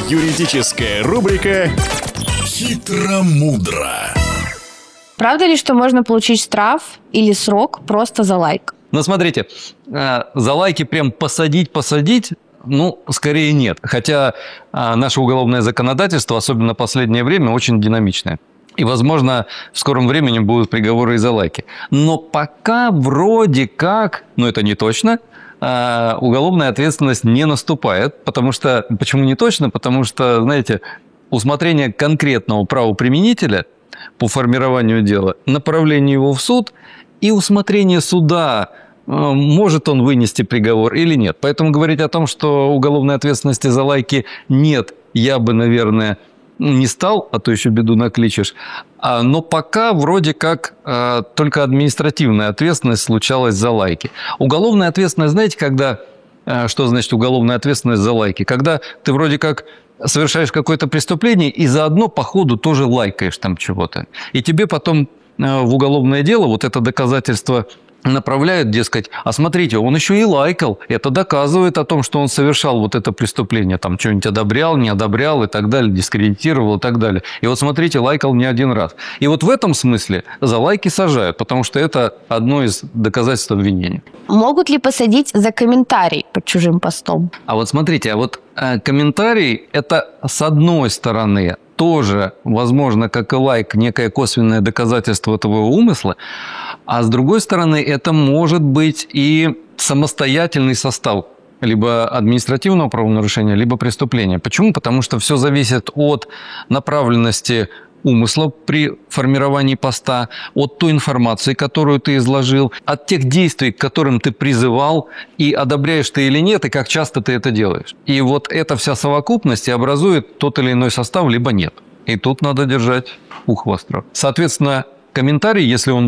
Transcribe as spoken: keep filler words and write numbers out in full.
Юридическая рубрика «Хитро-мудро». Правда ли, что можно получить штраф или срок просто за лайк? Ну, смотрите, за лайки прям посадить-посадить, ну, скорее нет. Хотя наше уголовное законодательство, особенно в последнее время, очень динамичное. И, возможно, в скором времени будут приговоры и за лайки. Но пока вроде как, но это не точно, уголовная ответственность не наступает. Потому что, почему не точно? Потому что, знаете, усмотрение конкретного правоприменителя по формированию дела, направлению его в суд и усмотрение суда, может он вынести приговор или нет. Поэтому говорить о том, что уголовной ответственности за лайки нет, я бы, наверное, не стал, а то еще беду накличешь. Но пока вроде как только административная ответственность случалась за лайки. Уголовная ответственность, знаете, когда... Что значит уголовная ответственность за лайки? Когда ты вроде как совершаешь какое-то преступление и заодно по ходу тоже лайкаешь там чего-то. И тебе потом в уголовное дело вот это доказательство направляют, дескать, а смотрите, он еще и лайкал. Это доказывает о том, что он совершал вот это преступление. Там что-нибудь одобрял, не одобрял и так далее, дискредитировал и так далее. И вот смотрите, лайкал не один раз. И вот в этом смысле за лайки сажают, потому что это одно из доказательств обвинения. Могут ли посадить за комментарий под чужим постом? А вот смотрите, а вот э, комментарий – это с одной стороны тоже, возможно, как и лайк, некое косвенное доказательство твоего умысла, а с другой стороны, это может быть и самостоятельный состав либо административного правонарушения, либо преступления. Почему? Потому что все зависит от направленности умысла при формировании поста, от той информации, которую ты изложил, от тех действий, к которым ты призывал, и одобряешь ты или нет, и как часто ты это делаешь. И вот эта вся совокупность и образует тот или иной состав, либо нет. И тут надо держать ухо востро. Соответственно, комментарий, если он